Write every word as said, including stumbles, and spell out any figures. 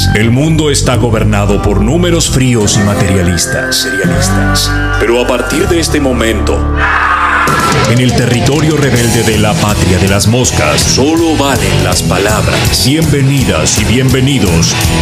El mundo está gobernado por números fríos y materialistas, serialistas. Pero a partir de este momento, en el territorio rebelde de la patria de las moscas, solo valen las palabras. Bienvenidas y bienvenidos